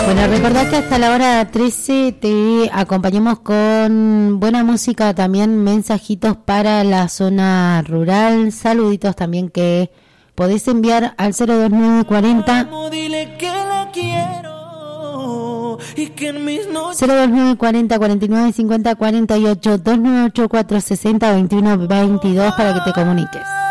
Bueno, recordad que hasta la hora 13 te acompañamos con buena música, también mensajitos para la zona rural, saluditos también que podés enviar al 02940 02940 49 50 48 298 460 21 22 para que te comuniques.